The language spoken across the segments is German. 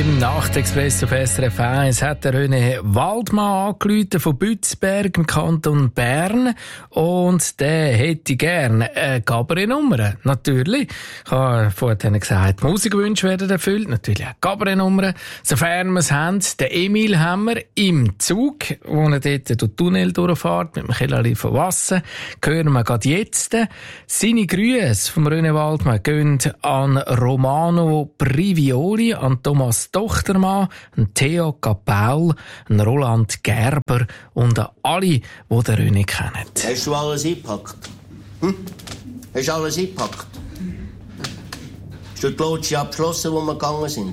im Nachtexpress auf SRF 1 hat der René Waldmann angerufen von Bützberg im Kanton Bern. Und der hätte gerne eine Cabaret-Nummer. Natürlich. Ich habe vorhin gesagt, Musikwünsche werden erfüllt. Natürlich auch Cabaret-Nummer. Sofern wir es haben, den Emil haben wir im Zug, wo er dort durch den Tunnel durchfährt, mit dem Kellerli von Wasser. Hören wir gerade jetzt. Seine Grüße vom René Waldmann gehen an Romano Privioli, an Thomas Tochtermann, an Theo Kapaul, an Roland Gerber und an alle, die den René kennen. Hast du alles eingepackt? Hast du alles eingepackt? Hast du die Lodge abgeschlossen, wo wir gegangen sind?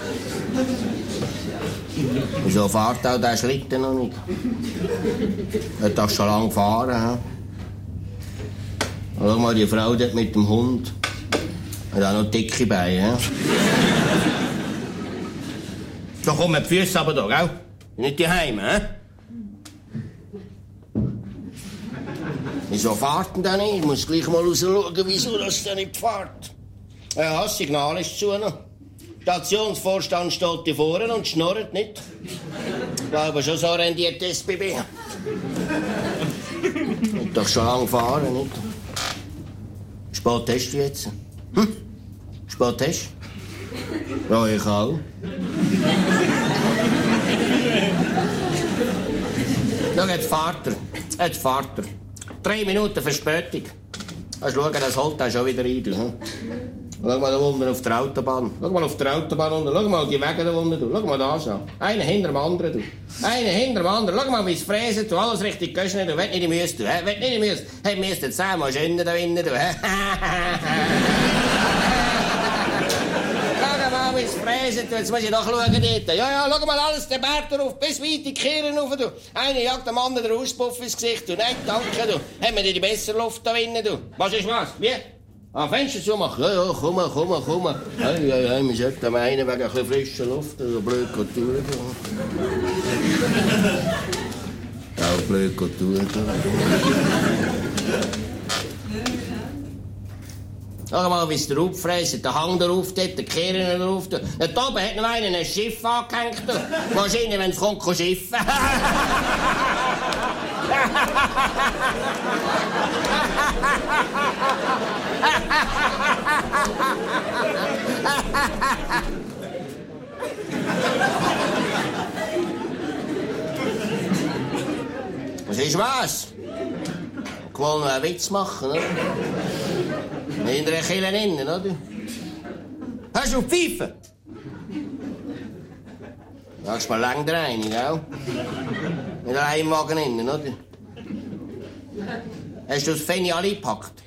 Wieso fährt auch der Schlitten noch nicht? Er hat doch schon lange gefahren. Schau mal, die Frau dort mit dem Hund. Hat auch noch dicke Beine. Da kommen die Füße aber da, gell? Nicht daheim, hä? Wieso fährt denn der nicht? Ich muss gleich mal rausschauen, wieso das denn nicht fährt. Ja, das Signal ist zu noch. Stationsvorstand steht hier vorne und schnurrt nicht. Ich glaube, schon so rendiert das SBB. Hat doch schon lange gefahren, nicht? Spät hast du jetzt? Spät hast du? Ja, ich auch. Schau, jetzt fährt er. 3 Minuten Verspätung. Schau, das holt er schon wieder rein. Schau mal da unten auf der Autobahn. Schau mal auf der Autobahn unten. Schau mal die Wege da unten. Schau mal da an. Einer hinter dem anderen. Einer hinter dem anderen. Schau mal, wie es fräsen. Du alles richtig göschnet. Du willst nicht in die Müsse. Willst nicht in die Müsse. Hey, wir müssen 10 Maschinen da innen. Schau mal, wie es fräsen. Jetzt muss ich doch schauen dort. Ja, schau mal alles den Berg drauf. Bis weit die Kieren rauf. Du. Einer jagt dem anderen den Auspuff ins Gesicht. Du. Nein, danke. Du. Haben wir die bessere Luft da innen. Du. Was ist was? Wie? Fenster zumachen? Ja, komm. Ja, wir sollten meinen, wegen ein bisschen frischer Luft, so blöd Kultur. Ja, blöd Kultur. Schau mal, wie es der auffräst, der Hang darauf, dort, der Kehren darauf. Dort oben hat noch einer ein Schiff angehängt. Wahrscheinlich, wenn es kommt, kann schiffen. Was ist was? Ich will noch einen Witz machen, oder? In der Kille innen, oder? Hast du Pfeife? Sagst mal lang rein, gell? In der Heimwagen innen, oder? Hast du das Fenni alle gepackt?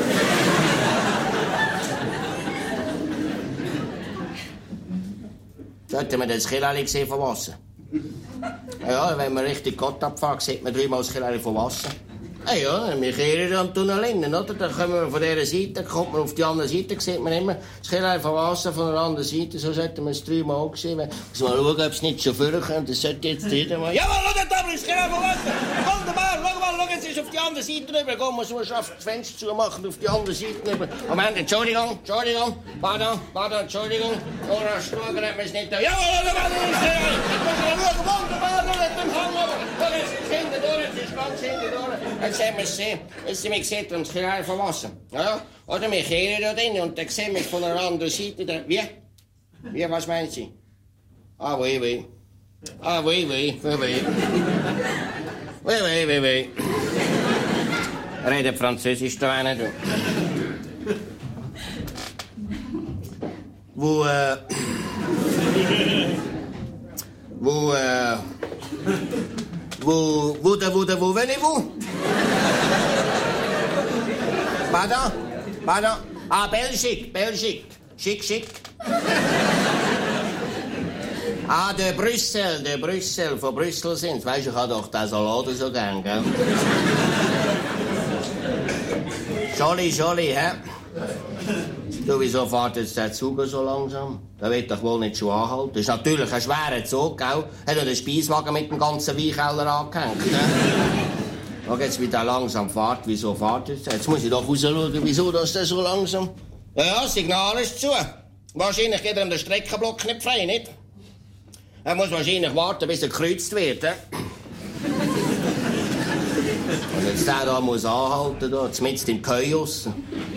Sollten wir das Kille gesehen von Wasser? Ja, wenn man richtig Gott abfährt, sieht man 3-mal das Kille von Wasser. Ja, wir kehren am Tunnel innen, oder? Dann kommen wir von dieser Seite, kommt man auf die andere Seite, sieht man immer das Killer von Wasser von der anderen Seite. So sollten wir es 3-mal gesehen. Muss mal schauen, ob es nicht schon vorkommt. Das sollte jetzt jeder mal... Ja, schau da, das Killer von Wasser! Wunderbar, schau, jetzt ist auf die andere Seite rüber. Komm, man muss das Fenster zumachen, auf die andere Seite rüber. Moment, Entschuldigung. Pardon, Entschuldigung. Oder schauen, hat man es nicht da. Ja, schau, wunderbar, schau, den Hang runter. Schau, jetzt ist es hinten durch, jetzt ist es ganz hinten durch. Jetzt haben wir es gesehen. Jetzt haben wir gesehen, das Killer von Wasser. Ja? Oder wir kehren da drin und dann sehen wir es von einer anderen Seite. Wie? Wie, was meinen Sie? Ah, oui. Ah, oui. Oui. Redet Französisch da einer, du. Wo venez-vous? Pardon? Ah, Belgique. Schick. Ah, de Brüssel, von Brüssel sind. Weißt du, ich habe doch den Salat so gern, gell? Jolly, hä? Du, wieso fährt jetzt der Zug so langsam? Der wird doch wohl nicht schon anhalten. Das ist natürlich ein schwerer Zug, gell? Hat er den Speiswagen mit dem ganzen Weinkeller angehängt, ne? Schau jetzt, wie der langsam fährt. Wieso fährt jetzt? Jetzt muss ich doch rausschauen, wieso das der so langsam... Ja, das Signal ist zu. Wahrscheinlich geht er an den Streckenblock nicht frei, nicht? Er muss wahrscheinlich warten, bis er gekreuzt wird. Und jetzt der da muss anhalten, da, mitten im Chaos.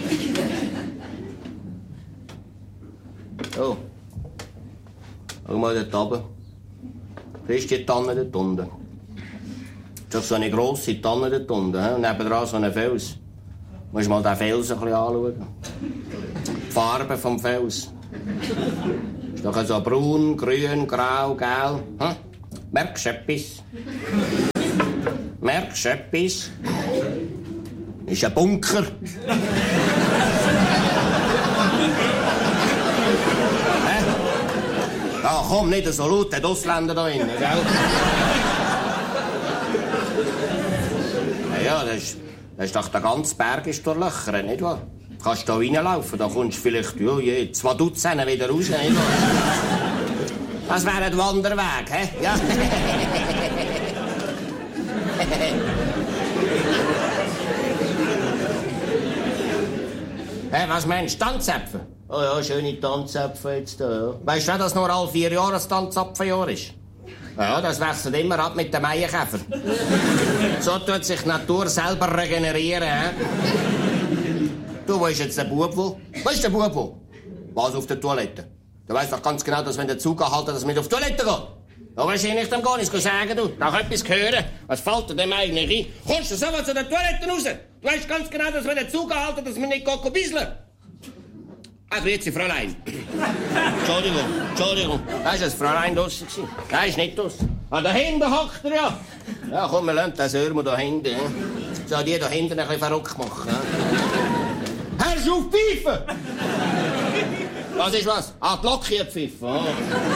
Oh. Schau mal dort runter. Siehst du die Tanne dort unten? Das ist so eine grosse Tanne dort unten. Und nebenan so ein Fels. Du musst mal den Fels ein bisschen anschauen. Die Farbe vom Fels. Ist doch so braun, grün, grau, gelb. Hm? Merkst du etwas? Merkst du etwas? Ist ein Bunker. Ja, komm, nicht so laut, die Ausländer da innen, gell? Ja, das ist doch der ganze Berg ist durchlöchert, nicht wahr? Du kannst da reinlaufen, da kommst du vielleicht 2 Dutzend wieder raus, nicht wahr? Das wäre ein Wanderweg, hä? Ja. Hey, was meinst du, Tanzäpfel? Oh ja, schöne Tanzäpfel jetzt da, ja. Weißt du, dass nur alle 4 Jahre ein Tanzapfeljahr ist? Ja, das wechselt immer ab mit dem Maienkäfer. So tut sich die Natur selber regenerieren, hä? Du, wo ist jetzt der Bub, wo? Wo ist der Bub, wo? Was, auf der Toilette? Du weißt doch ganz genau, dass wenn der Zug anhalten, dass man auf die Toilette geht. Da wahrscheinlich dann gar nichts sagen, du. Nach etwas hören. Was fällt dir dem eigentlich ein? Kommst du sofort zu der Toilette raus? Du weißt ganz genau, dass wenn der Zug anhalten, dass man nicht bisseln. Ah, grüezi, Fräulein. Entschuldigung. Da war das Fräulein draussen. Da ist nicht draussen. Ah, da hinten hockt er ja. Ja, komm, wir lassen den Sörmo da hinten. Soll die da hinten ein bisschen verrückt machen. Hörst du auf pfeifen? Was ist was? Ah, die Lok hier pfeifen. Oh.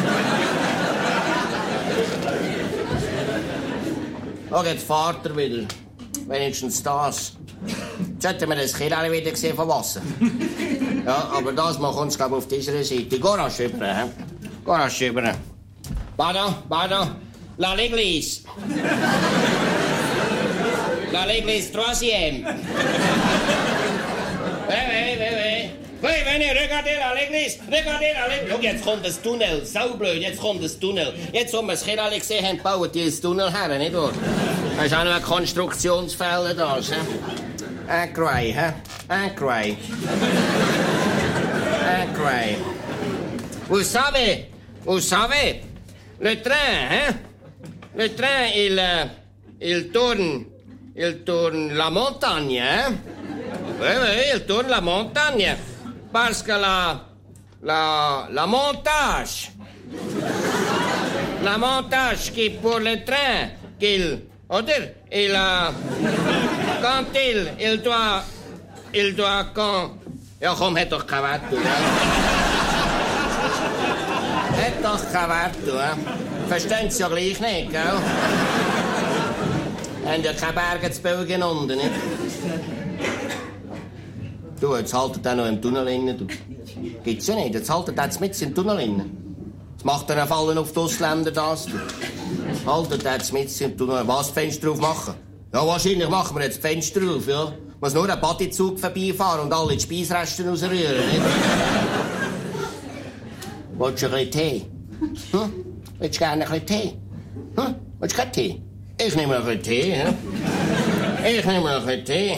Oh, jetzt fahrt er wieder. Wenigstens das. Jetzt hätten wir das Kind alle wieder gesehen vom Wasser. Ja, aber das mal kommt es, glaube ich, auf dieser Seite. Geh rasch rüber, hä? Geh rasch rüber. Pardon. La l'église. La l'église troisième. Oui, venez, regardez la l'église. Schau, jetzt kommt das Tunnel. Saublöd, jetzt kommt das Tunnel. Jetzt, wo wir das Kind alle gesehen haben, bauen die das Tunnel her, nicht wahr? Da ist auch noch ein Konstruktionsfehler da, hä? Incroyable, hä? Incroyable. Vous savez, le train, hein? Le train, il tourne la montagne, hein? Oui, il tourne la montagne. Parce que la montage qui pour le train, quand il doit, ja komm, hat doch keinen Wert, du, ja. Hat doch keinen Wert, du, ja. Verstehen Sie ja gleich nicht, gell? Haben ja keine Berge zu Belgien unten, nicht? Du, jetzt haltet er noch im Tunnel innen, du. Gibt's ja nicht, jetzt haltet er mit im Tunnel innen. Jetzt macht er einen Fallen auf die Ausländer, das, du. Haltet er mit im Tunnel. Was, Fenster drauf machen? Ja, wahrscheinlich machen wir jetzt Fenster drauf, ja. Muss nur ein Badezug vorbeifahren und alle die Speisresten rausrühren, nicht? Willst du ein bisschen Tee? Hm? Willst du gerne ein bisschen Tee? Hm? Willst du keinen Tee? Ich nehme ein bisschen Tee, ja. Ich nehme ein bisschen Tee.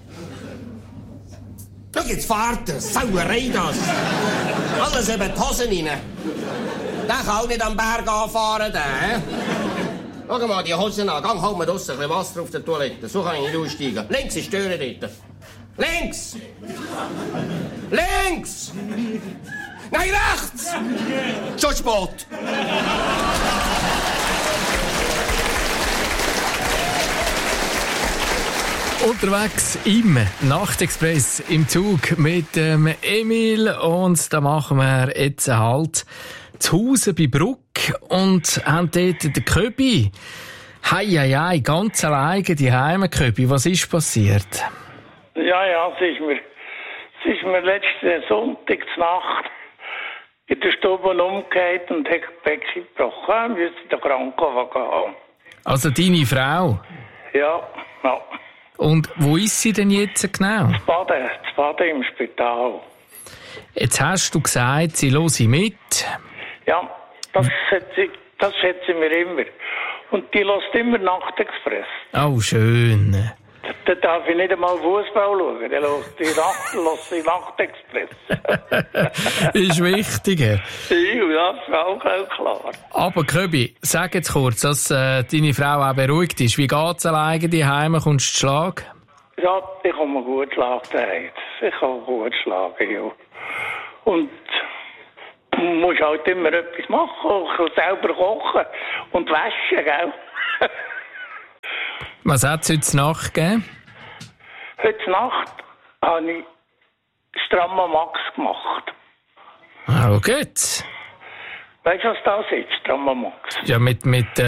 Schau, jetzt fahrt er. Sauerei, das. Alles über die Hosen rein. Der kann auch nicht am Berg anfahren, der, hä? Schau mal die Hosen an. Gang, hol mir draussen ein bisschen Wasser auf der Toilette. So kann ich nicht aussteigen. Links ist die Tür dort. Links! Links! Nein, rechts! Schon spät! Unterwegs im Nachtexpress im Zug mit Emil und da machen wir jetzt Halt zu Hause bei Bruck und haben dort den Köbi. Hei, ganz alleine die Heime-Köbi. Was ist passiert? Ja, es ist mir letzten Sonntagsnacht in der Stube umgekehrt und hat die Becken gebrochen. Ich musste den Krankenwagen haben. Also deine Frau? Ja. Und wo ist sie denn jetzt genau? Das Baden im Spital. Jetzt hast du gesagt, sie höre mit. Ja, das hat sie Das schätzen wir immer. Und die lässt immer Nachtexpress. Oh, schön. Da darf ich nicht einmal Fußball schauen. Der lässt die Nachtexpress. Ist wichtig. Ja, das ist auch klar. Aber Köbi, sag jetzt kurz, dass deine Frau auch beruhigt ist. Wie geht's alleine daheim? Kommst du zu Schlag? Ja, ich kann gut schlagen. Ich kann gut schlagen, ja. Und du musst halt immer etwas machen. Ich kann selber kochen und waschen, gell? Was hat es heute Nacht gegeben? Heute Nacht habe ich Stramma Max gemacht. Ah, gut. Weißt du, was das ist, Stramma Max? Ja, mit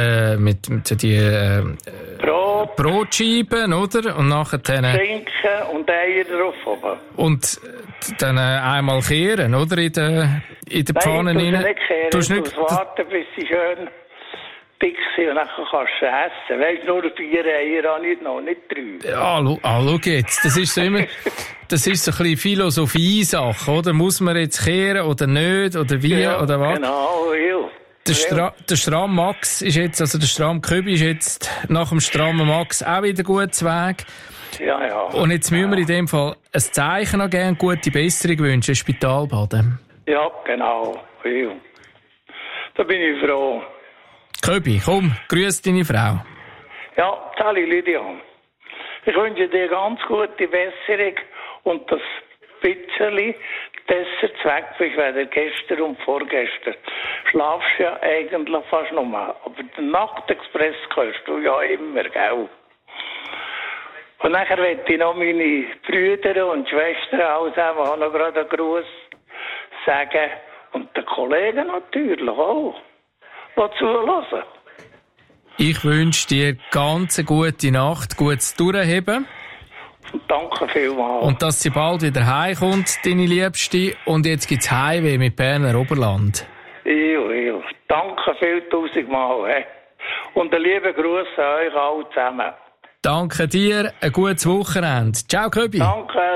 die Brotscheiben, oder? Und nachher Schinken und Eier drauf oben. Und dann einmal kehren, oder? In der Pfanne rein. Nein, du musst nicht kehren. Du musst warten, bis sie schön dick sind und dann kannst du essen. Weißt du, nur 4 Eier habe ich noch, nicht 3. Ja, schau jetzt. Das ist so immer, das ist so ein bisschen Philosophie-Sache, oder? Muss man jetzt kehren oder nicht? Oder wie? Ja, oder was? Genau, ja. Der Stramm Max ist jetzt, also der Stramm Köbi ist jetzt nach dem Strammen Max auch wieder gut zu Weg. Ja, ja. Und jetzt müssen wir in dem Fall ein Zeichen noch geben, gute Besserung wünschen, Spitalbaden. Ja, genau. Ja. Da bin ich froh. Köbi, komm, grüß deine Frau. Ja, Sally Lydia. Ich wünsche dir ganz gute Besserung und das bisschen besser zu weg bist, weil gestern und vorgestern. Schlafst ja eigentlich fast noch mal. Aber den Nachtexpress kannst du ja immer, gell? Und nachher möchte ich noch meine Brüder und Schwestern auch noch gerade einen Gruß sagen. Und den Kollegen natürlich auch. Zuhören. Ich wünsche dir ganz eine gute Nacht, gutes Durchheben. Danke vielmals. Und dass sie bald wieder heimkommt, deine Liebste. Und jetzt gibt's Heimweh mit Berner Oberland. Ja. Danke viel tausendmal. He. Und einen lieben Gruß an euch alle zusammen. Danke dir, ein gutes Wochenende. Ciao, Köbi. Danke.